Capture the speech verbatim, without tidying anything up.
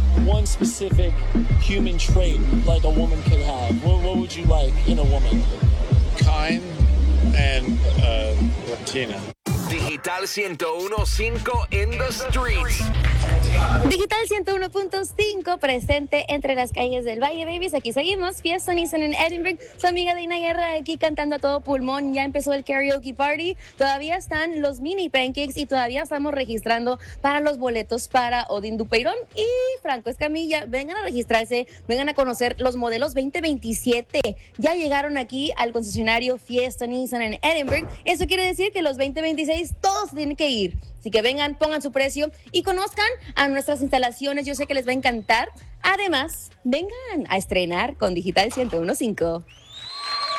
one specific human trait like a woman could have, what, what would you like in a woman? Kind and uh, Latina. Digital ciento uno punto cinco in the streets. Digital ciento uno punto cinco presente entre las calles del Valle, babies. Aquí seguimos. Fiesta Nissan en Edinburgh. Su amiga Dina Guerra aquí cantando a todo pulmón. Ya empezó el karaoke party. Todavía están los mini pancakes y todavía estamos registrando para los boletos para Odín Dupeirón y Franco Escamilla. Vengan a registrarse, vengan a conocer los modelos veinte veintisiete. Ya llegaron aquí al concesionario Fiesta Nissan en Edinburgh. Eso quiere decir que los veinte veintiséis todos tienen que ir. Así que vengan, pongan su precio y conozcan a nuestras instalaciones. Yo sé que les va a encantar. Además, vengan a estrenar con Digital ciento uno punto cinco.